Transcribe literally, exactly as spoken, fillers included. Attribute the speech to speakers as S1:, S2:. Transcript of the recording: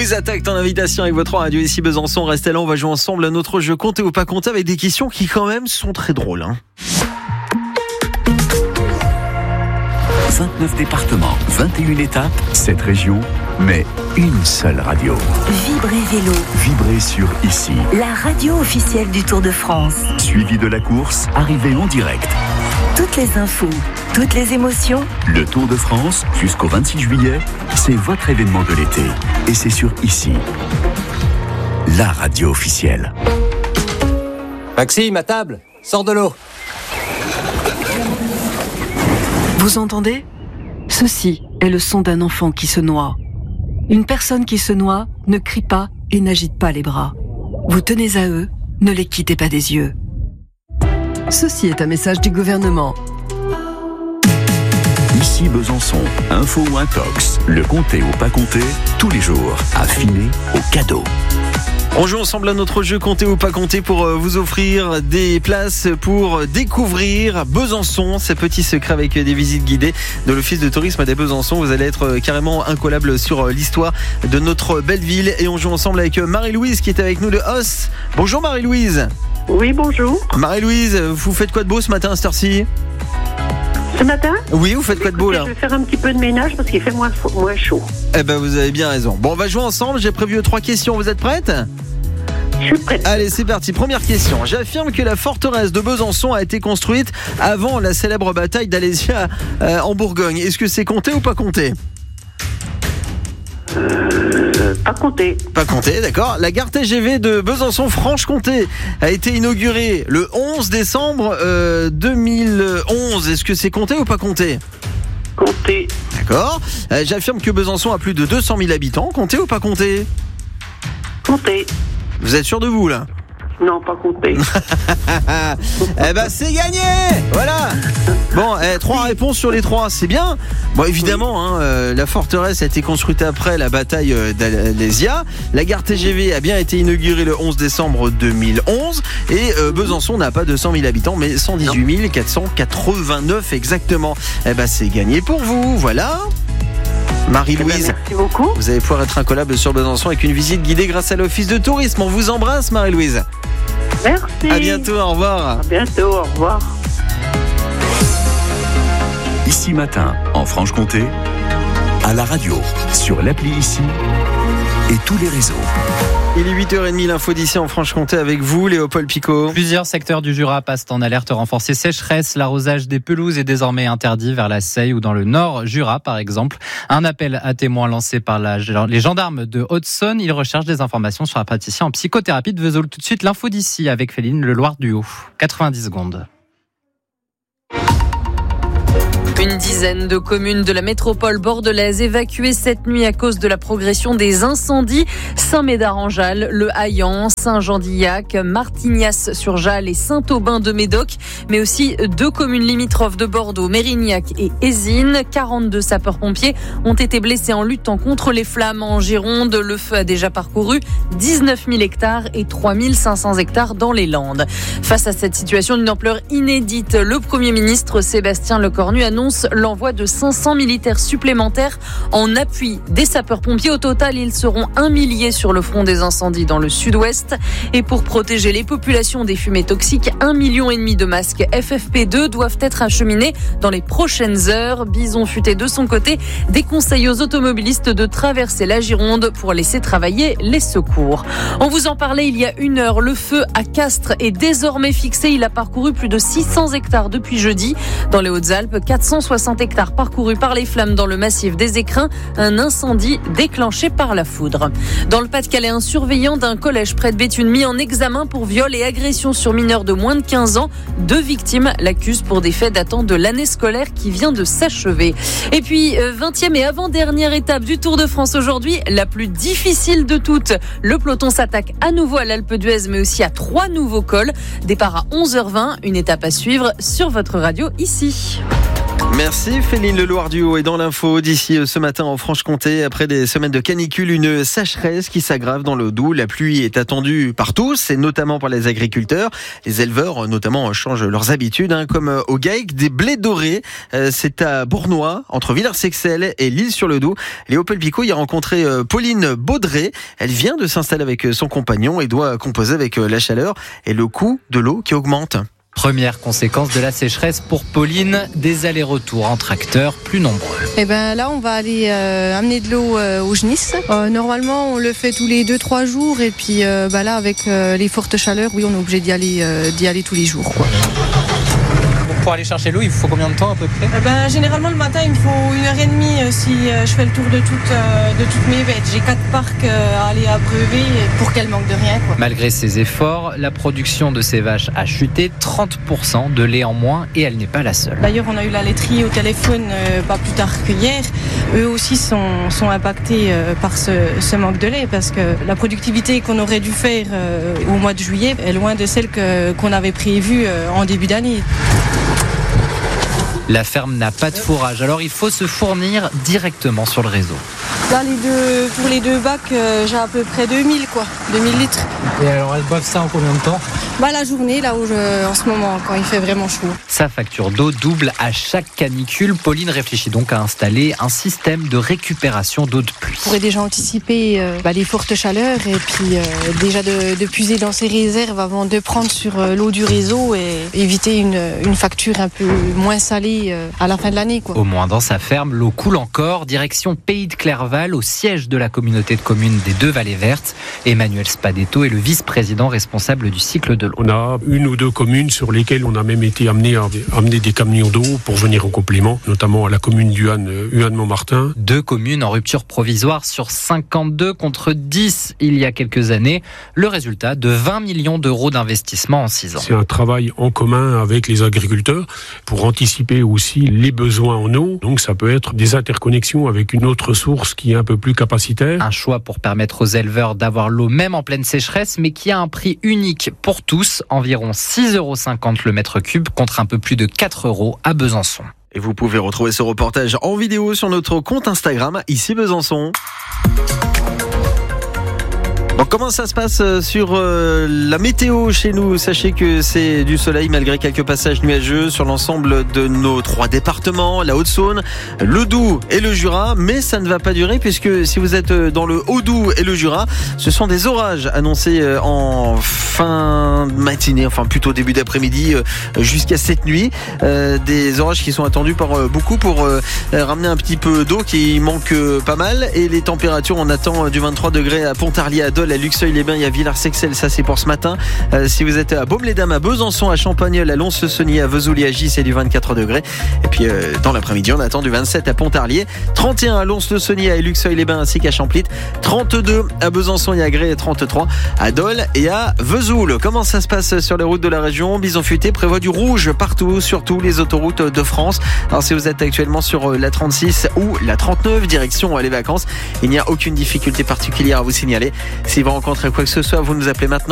S1: Louise attaque ton invitation avec votre radio ici Besançon. Restez là, on va jouer ensemble à notre jeu compter ou pas compter avec des questions qui quand même sont très drôles. Hein.
S2: vingt-neuf départements, vingt et une étapes, sept régions, mais une seule radio.
S3: Vibrez Vélo.
S2: Vibrez sur Ici.
S3: La radio officielle du Tour de France.
S2: Suivi de la course, arrivée en direct.
S3: Toutes les infos, toutes les émotions.
S2: Le Tour de France, jusqu'au vingt-six juillet, c'est votre événement de l'été. Et c'est sur Ici. La radio officielle.
S4: Maxime, à table, sors de l'eau.
S5: Vous entendez ? Ceci est le son d'un enfant qui se noie. Une personne qui se noie ne crie pas et n'agite pas les bras. Vous tenez à eux, ne les quittez pas des yeux. Ceci est un message du gouvernement.
S2: Ici Besançon, info ou intox, le compter ou pas compter, tous les jours, affiné au cadeau.
S1: On joue ensemble à notre jeu compter ou pas compter pour vous offrir des places pour découvrir Besançon, ces petits secrets avec des visites guidées de l'Office de tourisme des Besançon. Vous allez être carrément incollable sur l'histoire de notre belle ville. Et on joue ensemble avec Marie-Louise qui est avec nous de Os. Bonjour Marie-Louise.
S6: Oui, bonjour.
S1: Marie-Louise, vous faites quoi de beau ce matin à cette heure-ci ?
S6: Ce matin ?
S1: Oui, vous faites quoi de beau là ?
S6: Je vais faire un petit peu de ménage parce qu'il fait moins, moins chaud.
S1: Eh ben vous avez bien raison. Bon, on va jouer ensemble, j'ai prévu trois questions, vous êtes prête ?
S6: Je suis prête.
S1: Allez, c'est parti. Première question. J'affirme que la forteresse de Besançon a été construite avant la célèbre bataille d'Alésia euh, en Bourgogne. Est-ce que c'est compté ou pas compté ?
S6: Euh, pas compté.
S1: Pas compté, d'accord. La gare T G V de Besançon-Franche-Comté a été inaugurée le onze décembre euh, deux mille onze. Est-ce que c'est compté ou pas compté ?
S6: Compté.
S1: D'accord. Euh, j'affirme que Besançon a plus de deux cent mille habitants. Compté ou pas compté ?
S6: Compté.
S1: Vous êtes sûr de vous là ?
S6: Non, pas compté.
S1: Eh ben c'est gagné. Voilà. Bon, eh, trois réponses sur les trois, c'est bien. Bon, évidemment, hein, euh, la forteresse a été construite après la bataille euh, d'Alésia. La gare T G V a bien été inaugurée le onze décembre deux mille onze. Et euh, Besançon n'a pas deux cent mille habitants, mais cent dix-huit mille quatre cent quatre-vingt-neuf exactement. Eh ben c'est gagné pour vous, voilà. Marie-Louise,
S6: merci beaucoup.
S1: Vous allez pouvoir être incollable sur Besançon avec une visite guidée grâce à l'Office de tourisme. On vous embrasse Marie-Louise.
S6: Merci.
S1: À bientôt, au revoir.
S6: À bientôt, au revoir.
S2: Ici matin, en Franche-Comté, à la radio, sur l'appli Ici et tous les réseaux.
S1: Il est huit heures trente, l'info d'ici en Franche-Comté avec vous, Léopold Picot.
S7: Plusieurs secteurs du Jura passent en alerte renforcée sécheresse. L'arrosage des pelouses est désormais interdit vers la Seille ou dans le Nord Jura, par exemple. Un appel à témoins lancé par la, les gendarmes de Haute-Saône. Ils recherchent des informations sur un praticien en psychothérapie de Vesoul. Tout de suite, l'info d'ici avec Féline Le Loir-du-Haut. quatre-vingt-dix secondes.
S8: Une dizaine de communes de la métropole bordelaise évacuées cette nuit à cause de la progression des incendies. Saint-Médard-en-Jalles, Le Haillan, Saint-Jean-d'Illac, Martignas-sur-Jalles et Saint-Aubin-de-Médoc, mais aussi deux communes limitrophes de Bordeaux, Mérignac et Ézines. quarante-deux sapeurs-pompiers ont été blessés en luttant contre les flammes en Gironde. Le feu a déjà parcouru dix-neuf mille hectares et trois mille cinq cents hectares dans les Landes. Face à cette situation d'une ampleur inédite, le Premier ministre Sébastien Lecornu annonce l'envoi de cinq cents militaires supplémentaires en appui des sapeurs-pompiers. Au total, ils seront un millier sur le front des incendies dans le sud-ouest. Et pour protéger les populations des fumées toxiques, un million et demi de masques F F P deux doivent être acheminés dans les prochaines heures. Bison Futé, de son côté, déconseille aux automobilistes de traverser la Gironde pour laisser travailler les secours. On vous en parlait il y a une heure. Le feu à Castres est désormais fixé. Il a parcouru plus de six cents hectares depuis jeudi. Dans les Hautes-Alpes, quatre cent soixante hectares parcourus par les flammes dans le massif des Écrins, un incendie déclenché par la foudre. Dans le Pas-de-Calais, un surveillant d'un collège près de Béthune mis en examen pour viol et agression sur mineurs de moins de quinze ans. Deux victimes l'accusent pour des faits datant de l'année scolaire qui vient de s'achever. Et puis, vingtième et avant-dernière étape du Tour de France aujourd'hui, la plus difficile de toutes. Le peloton s'attaque à nouveau à l'Alpe d'Huez, mais aussi à trois nouveaux cols. Départ à onze heures vingt, une étape à suivre sur votre radio ici.
S1: Merci Féline Leloir-Duhaut. Et dans l'info d'ici ce matin en Franche-Comté, après des semaines de canicule, une sécheresse qui s'aggrave dans le Doubs. La pluie est attendue par tous, et notamment par les agriculteurs. Les éleveurs, notamment, changent leurs habitudes, hein, comme au Gaec des blés dorés. C'est à Bournois, entre Villars-Sexel et l'Isle-sur-le-Doubs. Léo Pelpicot y a rencontré Pauline Baudré. Elle vient de s'installer avec son compagnon et doit composer avec la chaleur et le coût de l'eau qui augmente.
S7: Première conséquence de la sécheresse pour Pauline, des allers-retours en tracteur plus nombreux.
S4: Et ben là, on va aller euh, amener de l'eau euh, au Genisse. Euh, normalement, on le fait tous les deux trois jours, et puis euh, bah là, avec euh, les fortes chaleurs, oui, on est obligé d'y aller, euh, d'y aller tous les jours, quoi.
S7: Pour aller chercher l'eau, il faut combien de temps à peu près ?
S4: Eh ben, généralement, le matin, il me faut une heure et demie euh, si euh, je fais le tour de, toute, euh, de toutes mes bêtes. J'ai quatre parcs euh, à aller abreuver pour qu'elles manquent de rien, quoi.
S7: Malgré ces efforts, la production de ces vaches a chuté, trente pour cent de lait en moins, et elle n'est pas la seule.
S4: D'ailleurs, on a eu la laiterie au téléphone euh, pas plus tard que hier. Eux aussi sont, sont impactés euh, par ce, ce manque de lait, parce que la productivité qu'on aurait dû faire euh, au mois de juillet est loin de celle que, qu'on avait prévue euh, en début d'année.
S7: La ferme n'a pas de fourrage, alors il faut se fournir directement sur le réseau.
S4: Là, les deux, pour les deux bacs, euh, j'ai à peu près deux mille, quoi, deux mille litres.
S7: Et alors, elles boivent ça en combien de temps ?
S4: Bah, la journée, là où je, en ce moment, quand il fait vraiment chaud.
S7: Sa facture d'eau double à chaque canicule. Pauline réfléchit donc à installer un système de récupération d'eau de pluie.
S4: On pourrait déjà anticiper euh, bah, les fortes chaleurs, et puis euh, déjà de, de puiser dans ses réserves avant de prendre sur euh, l'eau du réseau, et éviter une, une facture un peu moins salée euh, à la fin de l'année, quoi.
S7: Au moins dans sa ferme, l'eau coule encore. Direction Pays de Clerval, au siège de la communauté de communes des Deux Vallées Vertes. Emmanuel Spadetto est le vice-président responsable du cycle de l'eau.
S9: On a une ou deux communes sur lesquelles on a même été amené à amener des camions d'eau pour venir en complément, notamment à la commune d'Huanne, Huanne-Montmartin.
S7: Deux communes en rupture provisoire sur cinquante-deux contre dix il y a quelques années. Le résultat de vingt millions d'euros d'investissement en six ans.
S9: C'est un travail en commun avec les agriculteurs pour anticiper aussi les besoins en eau. Donc ça peut être des interconnexions avec une autre source qui est un peu plus capacitaire.
S7: Un choix pour permettre aux éleveurs d'avoir l'eau même en pleine sécheresse, mais qui a un prix unique pour tous, environ six euros cinquante le mètre cube contre un peu plus de quatre euros à Besançon.
S1: Et vous pouvez retrouver ce reportage en vidéo sur notre compte Instagram, ici Besançon. Bon, comment ça se passe sur euh, la météo chez nous ? Sachez que c'est du soleil malgré quelques passages nuageux sur l'ensemble de nos trois départements, la Haute-Saône, le Doubs et le Jura. Mais ça ne va pas durer, puisque si vous êtes dans le Haut-Doubs et le Jura, ce sont des orages annoncés en fin de matinée, enfin plutôt début d'après-midi jusqu'à cette nuit. Euh, des orages qui sont attendus par beaucoup pour euh, ramener un petit peu d'eau qui manque pas mal. Et les températures, on attend du vingt-trois degrés à Pontarlier, à Dole, à Luxeuil-les-Bains, il y a Villars-Sexel, ça c'est pour ce matin. Euh, si vous êtes à Baume-les-Dames, à Besançon, à Champagnole, à Lons-le-Saunier, à Vesoul et à Gis, c'est du vingt-quatre degrés. Et puis euh, dans l'après-midi, on attend du vingt-sept à Pontarlier, trente et un à Lons-le-Saunier, à Luxeuil-les-Bains ainsi qu'à Champlit, trente-deux à Besançon et à Grès, et trente-trois à Dole et à Vesoul. Comment ça se passe sur les routes de la région ? Bison Futé prévoit du rouge partout, sur tous les autoroutes de France. Alors si vous êtes actuellement sur la trente-six ou la trente-neuf, direction les vacances, il n'y a aucune difficulté particulière à vous signaler. Si vous rencontrez quoi que ce soit, vous nous appelez maintenant.